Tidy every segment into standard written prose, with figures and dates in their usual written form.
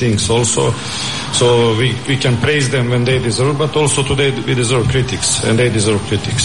Things also, so we can praise them when they deserve, but also today we deserve critics, and they deserve critics.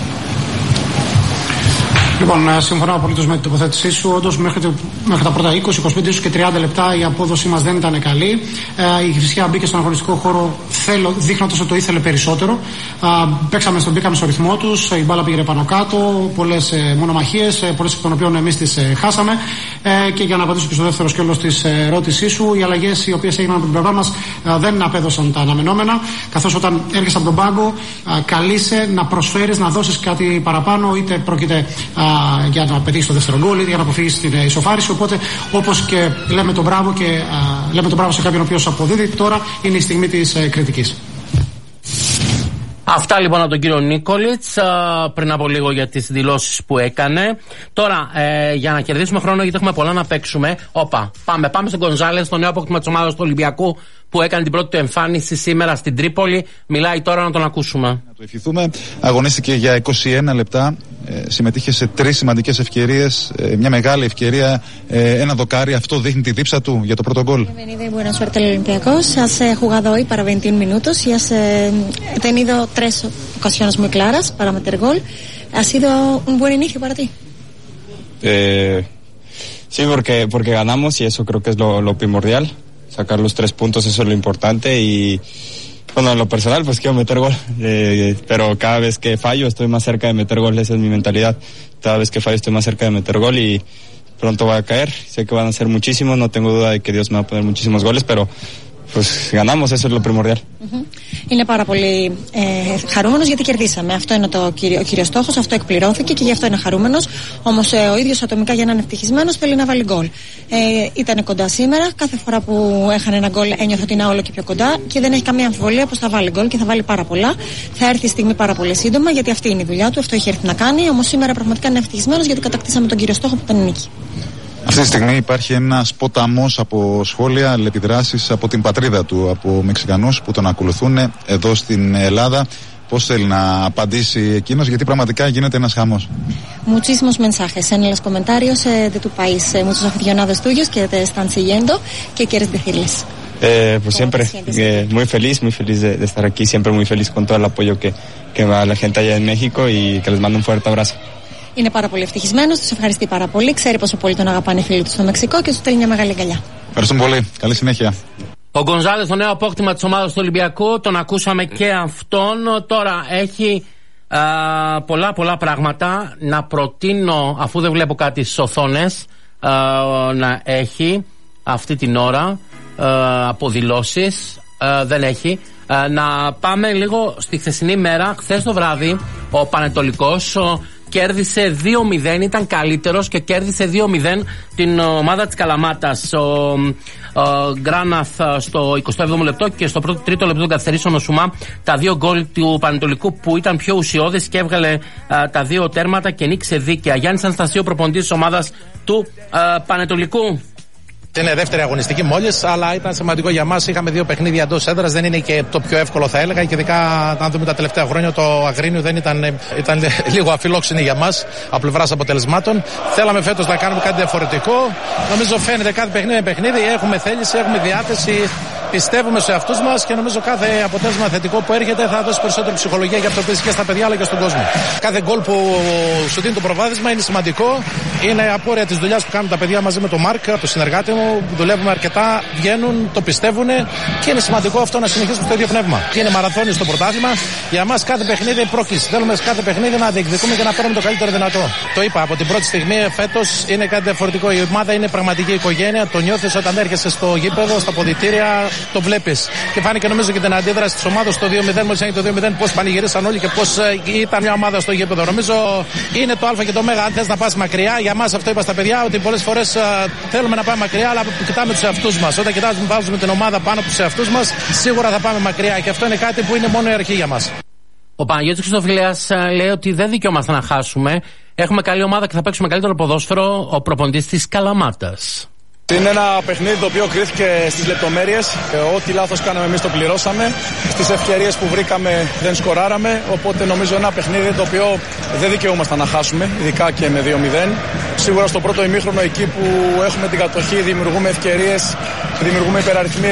Λοιπόν, συμφωνώ απολύτως με την τοποθέτησή σου. Όντως, μέχρι τα πρώτα 20, 25 και 30 λεπτά η απόδοσή μας δεν ήταν καλή. Η Χρυσιά μπήκε στον αγωνιστικό χώρο δείχνοντας ότι το ήθελε περισσότερο. Μπήκαμε στο ρυθμό τους, η μπάλα πήγε πάνω κάτω, πολλές μονομαχίες, πολλές εκ των οποίων εμείς τις χάσαμε. Και για να απαντήσω και στο δεύτερο σκέλος της ερώτησής σου, οι αλλαγές οι οποίες έγιναν από την πλευρά μας δεν απέδωσαν τα αναμενόμενα. Καθώς όταν έρχεσαι από τον πάγκο, καλείσαι να προσφέρεις, να δώσεις κάτι παραπάνω, είτε πρόκειται για να πετύχει το δεύτερο γκολ ή για να αποφύγει την ισοφάριση. Οπότε, όπως και λέμε τον μπράβο σε κάποιον ο οποίος αποδίδει, τώρα είναι η στιγμή της κριτικής. Αυτά λοιπόν από τον κύριο Νίκολιτς πριν από λίγο για τις δηλώσεις που έκανε. Τώρα, για να κερδίσουμε χρόνο, γιατί έχουμε πολλά να παίξουμε. Πάμε στον Γκονζάλες, το νέο απόκτημα της ομάδας του Ολυμπιακού που έκανε την πρώτη του εμφάνιση σήμερα στην Τρίπολη. Μιλάει τώρα, να τον ακούσουμε. Να το ευχηθούμε. Αγωνίστηκε για 21 λεπτά. Συμμετείχε σε 3 σημαντικές ευκαιρίες. Μια μεγάλη ευκαιρία, ένα δοκάρι. Αυτό δείχνει τη δίψα του για το πρώτο γκολ. Bienvenido y buena suerte al Olympiacos. Has jugado hoy para 21 minutos y has tenido 3 ocasiones muy claras para meter gol. ¿Ha sido un buen inicio para ti? Sí, porque ganamos y eso creo que es lo primordial. Sacar los 3 puntos, eso es lo importante y bueno, en lo personal pues quiero meter gol, pero cada vez que fallo estoy más cerca de meter gol, esa es mi mentalidad. Cada vez que fallo estoy más cerca de meter gol y pronto va a caer, sé que van a ser muchísimos, no tengo duda de que Dios me va a poner muchísimos goles, pero pues ganamos, eso es lo primordial. Είναι πάρα πολύ χαρούμενος γιατί κερδίσαμε. Αυτό είναι ο κύριος στόχος, αυτό εκπληρώθηκε και γι' αυτό είναι χαρούμενος. Όμως ο ίδιος ατομικά για να είναι ευτυχισμένος θέλει να βάλει γκολ. Ήταν κοντά σήμερα. Κάθε φορά που έχανε ένα γκολ ένιωθε ότι είναι όλο και πιο κοντά και δεν έχει καμία αμφιβολία πως θα βάλει γκολ και θα βάλει πάρα πολλά. Θα έρθει η στιγμή πάρα πολύ σύντομα γιατί αυτή είναι η δουλειά του, αυτό έχει έρθει να κάνει. Όμως σήμερα πραγματικά είναι ευτυχισμένος γιατί κατακτήσαμε τον κύριο στόχο που ήταν η νίκη. Αυτή τη στιγμή υπάρχει ένας ποταμός από σχόλια, αλληλεπιδράσεις από την πατρίδα του, από Μεξικανούς που τον ακολουθούν εδώ στην Ελλάδα. Πώς θέλει να απαντήσει εκείνος, γιατί πραγματικά γίνεται ένας χαμός. Muchísimos mensajes en los comentarios de tu país, muchos aficionados tuyos que te están siguiendo. ¿Qué quieres decirles? Pues siempre muy feliz de estar aquí, siempre muy feliz con todo el apoyo que me da la gente allá en México y que les mando un fuerte abrazo. Είναι πάρα πολύ ευτυχισμένος, τους ευχαριστεί πάρα πολύ. Ξέρει πόσο πολύ τον αγαπάνε οι φίλοι του στο Μεξικό και του στέλνει μια μεγάλη αγκαλιά. Ευχαριστούμε πολύ. Καλή συνέχεια. Ο Γκονζάλες, το νέο απόκτημα της ομάδας του Ολυμπιακού, τον ακούσαμε και αυτόν. Τώρα έχει πολλά πράγματα να προτείνω, αφού δεν βλέπω κάτι στις οθόνες, να έχει αυτή την ώρα από δηλώσεις. Δεν έχει. Να πάμε λίγο στη χθεσινή μέρα. Χθες το βράδυ ο Πανετολικός κέρδισε 2-0, ήταν καλύτερος και κέρδισε 2-0 την ομάδα της Καλαμάτας. Ο Γκράναθ στο 27ο λεπτό και στο πρώτο τρίτο λεπτό των καθυστερήσεων ο Σουμά, τα 2 γκολ του Πανετολικού που ήταν πιο ουσιώδες και έβγαλε τα 2 τέρματα και νίκησε δίκαια. Γιάννης Αναστασίου, προπονητής της ομάδας του Πανετολικού. Είναι δεύτερη αγωνιστική μόλις, αλλά ήταν σημαντικό για μας. Είχαμε 2 παιχνίδια εντός έδρας, δεν είναι και το πιο εύκολο θα έλεγα. Και ειδικά, αν δούμε τα τελευταία χρόνια, το Αγρίνιο δεν ήταν λίγο αφιλόξενη για μας από πλευράς αποτελεσμάτων. Θέλαμε φέτος να κάνουμε κάτι διαφορετικό. Νομίζω φαίνεται κάθε παιχνίδι με παιχνίδι. Έχουμε θέληση, έχουμε διάθεση. Πιστεύουμε σε αυτούς μας και νομίζω κάθε αποτέλεσμα θετικό που έρχεται θα δώσει περισσότερη ψυχολογία για αυτό και στα παιδιά αλλά και στον κόσμο. Κάθε γκολ που σου δίνει το προβάδισμα είναι σημαντικό. Είναι απόρρια της δουλειάς που κάνουν τα παιδιά μαζί με τον Μάρκ, το συνεργάτη μου. Δουλεύουμε αρκετά, βγαίνουν, το πιστεύουν και είναι σημαντικό αυτό να συνεχίσουμε στο ίδιο πνεύμα. Και είναι μαραθώνιο στο πρωτάθλημα. Για μας κάθε παιχνίδι είναι πρόκληση. Θέλουμε κάθε παιχνίδι να διεκδικούμε και να παίρνουμε το καλύτερο δυνατό. Το είπα από την πρώτη στιγμή, φέτος είναι κάτι διαφορετικό. Η ομάδα είναι πραγματική οικογένεια. Το νιώθεις όταν έρχεσαι στο γήπεδο, στα ποδητήρια. Το βλέπεις. Και φάνηκε νομίζω και την αντίδραση της ομάδας στο 2-0. Μόλις έγινε το 2-0, πώς πανηγυρίσαν όλοι και πώς ήταν μια ομάδα στο γήπεδο. Νομίζω είναι το Α και το Μ. Αν θες να πας μακριά, για μας αυτό είπα στα παιδιά, ότι πολλές φορές θέλουμε να πάμε μακριά, αλλά κοιτάμε τους εαυτούς μας. Όταν κοιτάζουμε, βάζουμε την ομάδα πάνω από τους εαυτούς μας, σίγουρα θα πάμε μακριά. Και αυτό είναι κάτι που είναι μόνο η αρχή για μας. Ο Παναγιώτης Χρυστοφυλέας λέει ότι δεν δικαιούμαστε να χάσουμε. Έχουμε καλή ομάδα και θα παίξουμε καλύτερο ποδόσφαιρο. Ο προπονητής της Καλαμάτας. Είναι ένα παιχνίδι το οποίο κρίθηκε στις λεπτομέρειες. Ό,τι λάθος κάναμε εμείς το πληρώσαμε. Στις ευκαιρίες που βρήκαμε δεν σκοράραμε. Οπότε νομίζω ένα παιχνίδι το οποίο δεν δικαιούμασταν να χάσουμε, ειδικά και με 2-0. Σίγουρα στο πρώτο ημίχρονο, εκεί που έχουμε την κατοχή, δημιουργούμε ευκαιρίες, δημιουργούμε υπεραριθμίες.